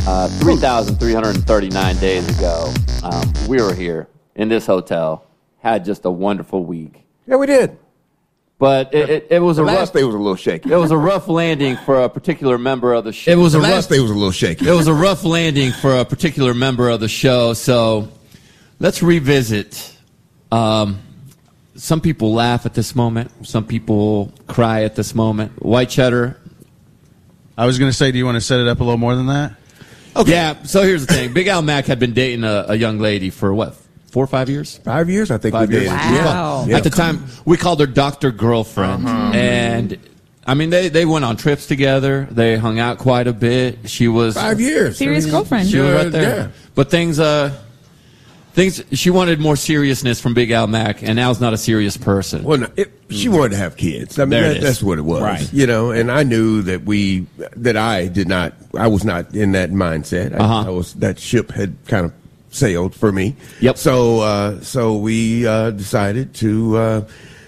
3,339 days ago, we were here in this hotel, had just a wonderful week. Yeah, we did. But it was the a last rough day was a little shaky. It was a rough landing for a particular member of the show. The last day was a little shaky. It was a rough landing for a particular member of the show. So let's revisit. Some people laugh at this moment. Some people cry at this moment. White Cheddar. I was going to say, do you want to set it up a little more than that? Okay. Yeah, so here's the thing. Big Al Mack had been dating a young lady for what, 4 or 5 years? 5 years, I think 5 we did. years. Wow. Yeah. At the time, we called her Dr. Girlfriend. And, I mean, they went on trips together. They hung out quite a bit. She was... 5 years. Serious girlfriend. She was right there. Yeah. But things, she wanted more seriousness from Big Al Mack, and Al's not a serious person. Well, no, she wanted to have kids. I mean, There it is. that's what it was. Right. You know, and I knew that I was not in that mindset. I was, that ship had kind of sailed for me. Yep. So we decided to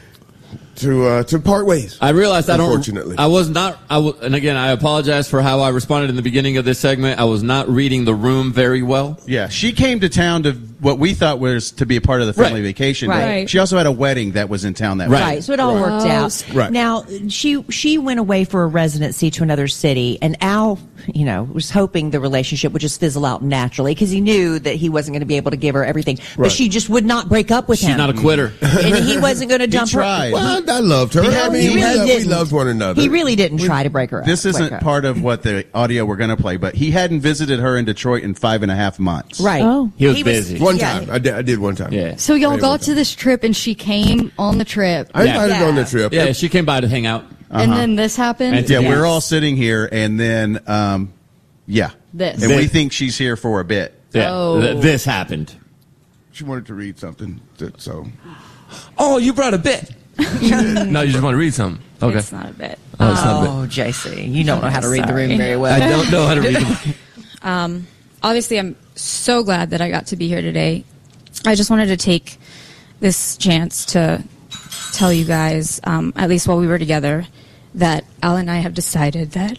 part ways. I realized unfortunately. And again, I apologize for how I responded in the beginning of this segment. I was not reading the room very well. Yeah, she came to town to what we thought was to be a part of the family vacation. Right. She also had a wedding that was in town that Right, week. so it all worked out. Right. Now, she went away for a residency to another city, and Al, was hoping the relationship would just fizzle out naturally because he knew that he wasn't going to be able to give her everything. But Right. she just would not break up with him. She's not a quitter. And he wasn't going to dump tried. her. Well, I loved her. He really we didn't. loved one another. He really didn't try to break her up. This isn't part of what the audio we're going to play, but he hadn't visited her in Detroit in 5.5 months. Right. Oh. He was busy. One time. I did one time. Yeah. So y'all got to this trip, and she came on the trip. I invited her Yeah. on the trip. Yeah, she came by to hang out. And then this happened. And- Yeah, Yes. we're all sitting here, and then, This. And we think she's here for a bit. Yeah, Oh. this happened. She wanted to read something. So Oh, you brought a bit. No, you just want to read something. Okay. It's not a bit. Oh, it's not a bit. Oh, JC, you don't know how to read the room very well. I don't know how to read the Obviously, I'm so glad that I got to be here today. I just wanted to take this chance to tell you guys, at least while we were together, that Al and I have decided that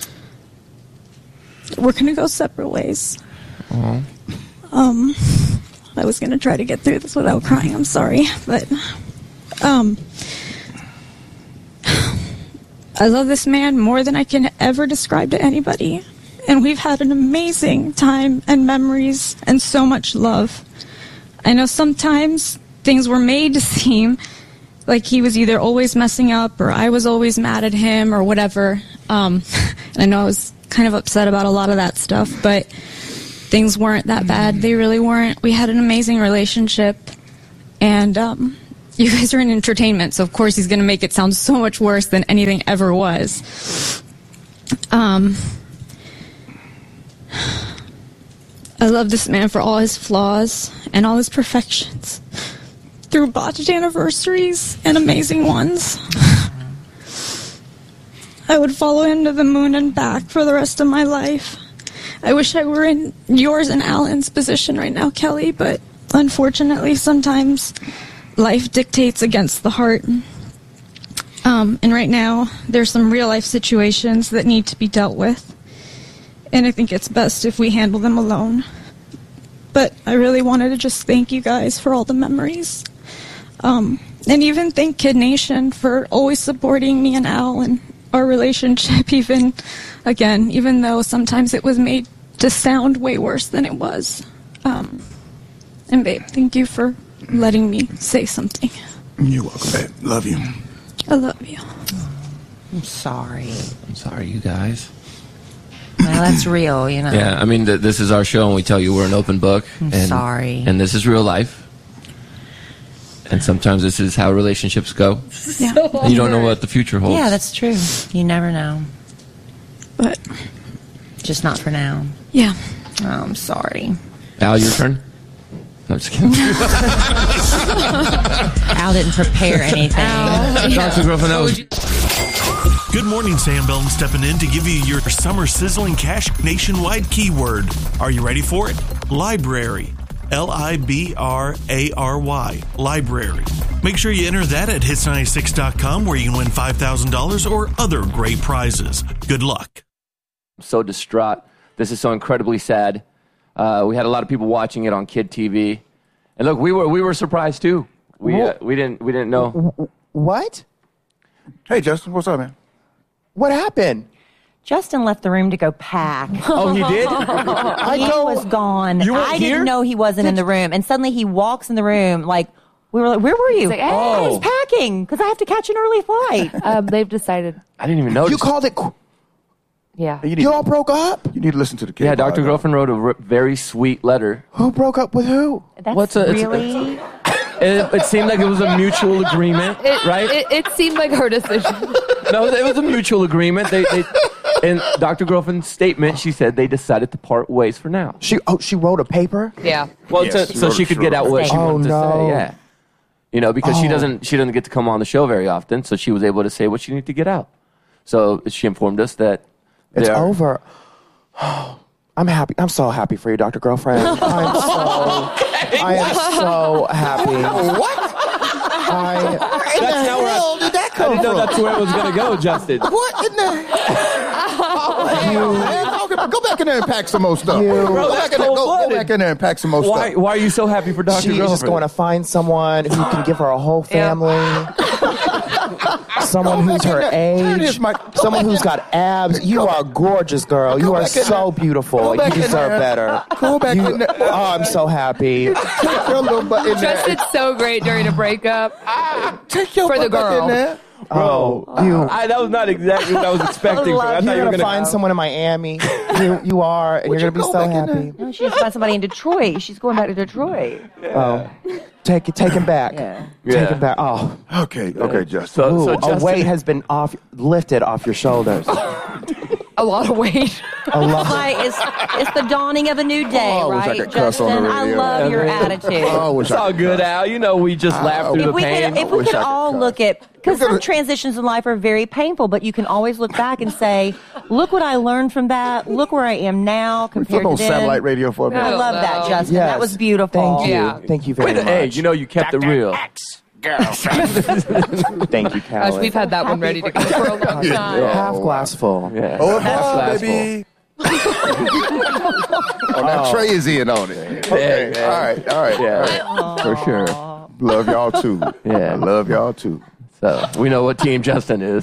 we're going to go separate ways. I was going to try to get through this without crying. I'm sorry. But I love this man more than I can ever describe to anybody. And we've had an amazing time and memories and so much love. I know sometimes things were made to seem like he was either always messing up or I was always mad at him or whatever. And I know I was kind of upset about a lot of that stuff, but things weren't that bad. They really weren't. We had an amazing relationship. And you guys are in entertainment, so of course he's going to make it sound so much worse than anything ever was. I love this man for all his flaws and all his perfections. Through botched anniversaries and amazing ones. I would follow him to the moon and back for the rest of my life. I wish I were in yours and Alan's position right now, Kelly, but unfortunately sometimes life dictates against the heart. And right now there's some real life situations that need to be dealt with. And I think it's best if we handle them alone. But I really wanted to just thank you guys for all the memories. And even thank Kid Nation for always supporting me and Al and our relationship, even though sometimes it was made to sound way worse than it was. And babe, thank you for letting me say something. you're welcome, babe. Love you. I love you. I'm sorry. I'm sorry, you guys. Well, that's real, you know. Yeah, I mean, this is our show, and we tell you we're an open book. I'm and, sorry. And this is real life. And sometimes this is how relationships go. Yeah. And you don't know what the future holds. Yeah, that's true. You never know. But, Just not for now. yeah. Oh, I'm sorry. Al, your turn? No, I'm just kidding. Al didn't prepare anything. Dr. Griffin, that was... Good morning, Sam Belton stepping in to give you your summer sizzling cash nationwide keyword. Are you ready for it? Library. Library. Library. Make sure you enter that at hits96.com where you can win $5,000 or other great prizes. Good luck. So distraught This is so incredibly sad. We had a lot of people watching it on Kid TV, and look, we were surprised too. We didn't know. What? Hey, Justin, what's up, man? What happened? Justin left the room to go pack. Oh, he did? He was gone. I didn't know he wasn't in the room. And suddenly he walks in the room like, we were like, where were you? Like, hey. I was packing because I have to catch an early flight. They've decided. I didn't even know. You called it. Yeah. You all broke up? You need to listen to the kid. Yeah, Dr. Girlfriend wrote a very sweet letter. Who broke up with who? That's really... It seemed like it was a mutual agreement, right? It seemed like her decision. No, it was a mutual agreement. They in Dr. Girlfriend's statement, she said they decided to part ways for now. She wrote a paper? Yeah. Well, Yes, so she could get out what she wanted to say. Yeah. You know, because she doesn't get to come on the show very often, so she was able to say what she needed to get out. So she informed us that it's over. I'm happy. I'm so happy for you, Dr. Girlfriend. I am so happy. What? That's not where hell did that come I didn't know from? that's where it was going to go, Justin. What in the hell, man? Go back in there and pack some more stuff. Go back in there and pack some more stuff. Why are you so happy for Dr. She's Girlfriend? just going to find someone who can give her a whole family. Someone who's her age. Someone who's got abs. You are gorgeous, girl. You are so beautiful. You deserve better. Go back in there. Oh, I'm so happy. Take your little butt in there. Justin's so great during a breakup. Take your for the butt girl. in there. Bro, that was not exactly what I was expecting. I thought you were You're going gonna find someone in Miami. You are, and you're gonna be so happy. No, she just found somebody in Detroit. She's going back to Detroit. Oh, take him back. Take him back. Oh, Okay, Justin. Ooh, Justin, a weight has been lifted off your shoulders. A lot of weight. A lot. Like, it's the dawning of a new day, Oh, I wish I right, could cuss on the Justin? I radio. love your attitude. It's all good, Al. You know, we just laughed through the pain. If we could all look at, because some transitions in life are very painful, but you can always look back and say, look what I learned from that. Look where I am now compared Flip to on then. satellite radio for a minute. I love that, Justin. Yes. That was beautiful. Thank you. Yeah. Thank you very much. Hey, you know, you kept it real. Thank you, Gosh, Callie. we've had that one ready to go for a long time. Half glass full. Yeah. Oh, That's baby. Oh, that tray is in on it. Okay. All right. Yeah, for sure. Love y'all too. Yeah. I love y'all too. So we know what team Justin is.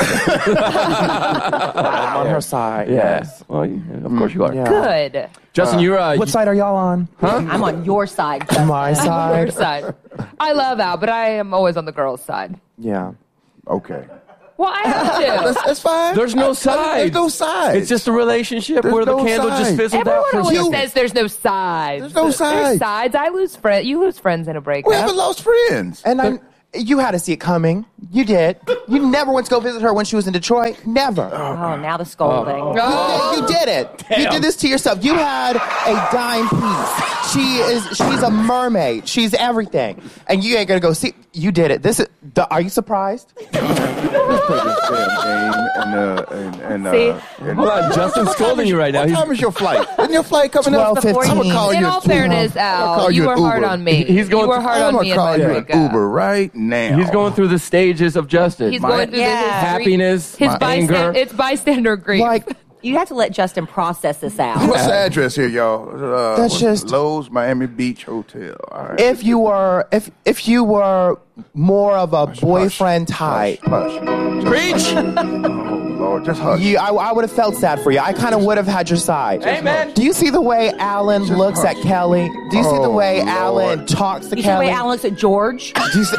I'm on her side. Yes. Well, of course you are. Yeah. Good. Justin, you're What side are y'all on? I'm on your side, Justin. My Your side. side. I love Al, but I am always on the girls' side. Yeah. Okay. Well, I have to. That's fine. There's no side. There's no side. It's just a relationship There's where the no candle just side. fizzled Everyone out for always you. says there's no sides. There's no There's sides. sides. I lose friends. You lose friends in a breakup. We haven't lost friends. And you had to see it coming. You did. You never went to go visit her when she was in Detroit. Never. Oh, now the scolding. You did it. You did this to yourself. You had a dime piece. She's a mermaid. She's everything. And you ain't gonna go see. You did it. Are you surprised? Let's play this damn game See? Hold on, Justin's scolding you right now. What time is your flight? Isn't your flight coming up? 12:15. I'm gonna call In you. all fairness, Al, you were hard on me. He's going you were to- hard I'm on me gonna in call my you an breakup. Uber right now. He's going through the stages of Justin. He's going through happiness, his anger. It's bystander grief. Like, You have to let Justin process this out. What's the address here, y'all? That's just- Lowe's Miami Beach Hotel. All right. if you were more of a boyfriend type, Hush. Preach. Oh Lord, just hush. I would have felt sad for you. I kind of would have had your side. Amen. Do you see the way Alan looks hush. at Kelly? Do you see the Oh, way Lord. Alan talks to You see the Kelly? way Alan looks at George? Do you see-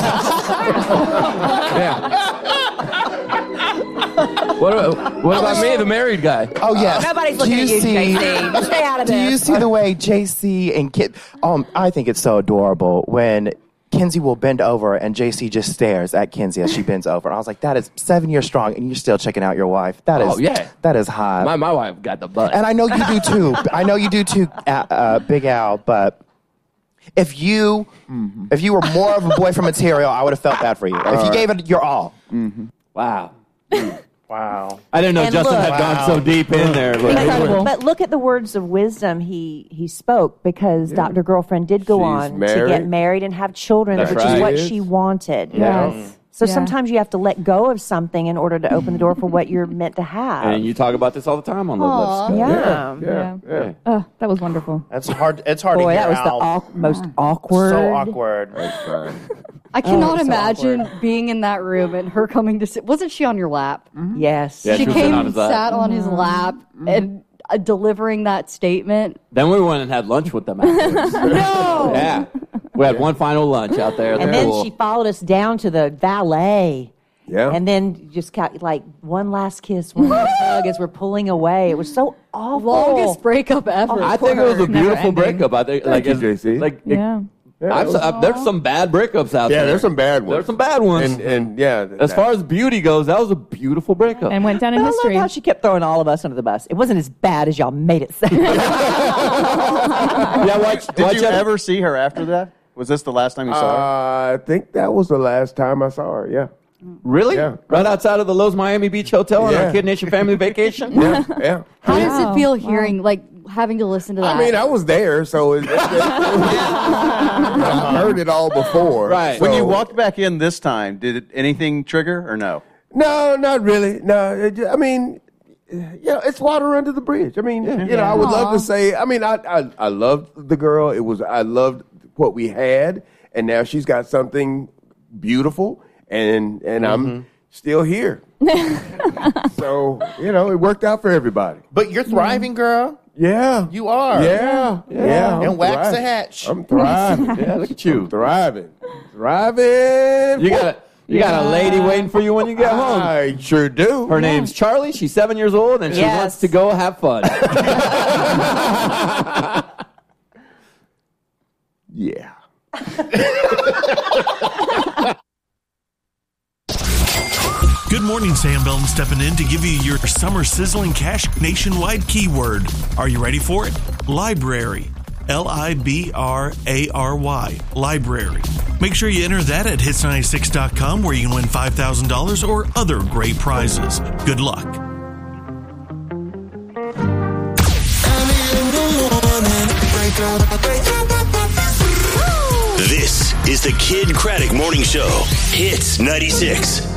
What about me, the married guy? Oh yes. Nobody's Do looking at you, see- JC. Stay out of Do this. you see the way JC and Kit? I think it's so adorable when Kinsey will bend over and JC just stares at Kinsey as she bends over. I was like, that is 7 years strong, and you're still checking out your wife. That is, Oh, yeah. that is hot. My wife got the butt. And I know you do too. I know you do too, Big Al. But if you were more of a boyfriend material, I would have felt bad for you. If you gave it your all. Wow. Wow. I didn't know And Justin look- had gone so deep in there. But look at the words of wisdom he spoke, because Dr. Girlfriend did go She's on to married. get married and have children, That's which right. is what She is. she wanted. Yeah. Yes. So sometimes you have to let go of something in order to open the door for what you're meant to have. And you talk about this all the time on the Love Scout. Yeah. That was wonderful. That's hard. It's hard to Boy, hear. that was the most awkward. So awkward. I cannot so imagine awkward. being in that room and her coming to sit. Wasn't she on your lap? Yes. Yeah, she was sitting came on and his lap. sat on his lap and delivering that statement. Then we went and had lunch with them afterwards. No. Yeah. We had one final lunch out there. at And the then pool. she followed us down to the valet. Yeah. And then just got like one last kiss, one last hug as we're pulling away. It was so awful. Longest breakup ever. I think it was a beautiful breakup. I think, Thank you, JC. there's some bad breakups out there. Yeah, there's some bad ones. There's some bad ones. And yeah, as far as beauty goes, that was a beautiful breakup. And went down in I history. love how she kept throwing all of us under the bus. It wasn't as bad as y'all made it sound. Did you ever see her after that? Was this the last time you saw her? I think that was the last time I saw her. Yeah. Really? Yeah. Right outside of the Lowe's Miami Beach Hotel on our Kid Nation family vacation? Yeah. How does it feel hearing, like, having to listen to that? I mean, I was there, so I heard it all before. Right. When you walked back in this time, did anything trigger or no? No, not really. No, I mean, it's water under the bridge. I mean, you know, I would love to say. I mean, I loved the girl. I loved what we had, and now she's got something beautiful, and I'm still here. So you know, it worked out for everybody. But you're thriving, girl. Yeah, You are. yeah. And I'm wax thriving. the hatch. I'm thriving. Yeah, look at you. I'm thriving. You got a lady waiting for you when you get home. I sure do. Her name's Charlie. She's 7 years old, and she Yes. wants to go have fun. Yeah. Good morning, Sam Belton stepping in to give you your summer sizzling cash nationwide keyword. Are you ready for it? Library. Library. Library. Make sure you enter that at hits96.com where you can win $5,000 or other great prizes. Good luck. This is the Kid Craddock Morning Show. Hits 96.